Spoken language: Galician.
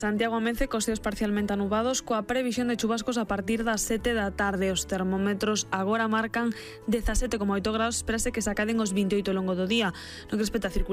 Santiago amence cos ceos parcialmente anubados coa previsión de chubascos a partir das 7 da tarde. Os termómetros agora marcan 17,8 graus, espérase que se acaden os 28 ao longo do día. No que respecta a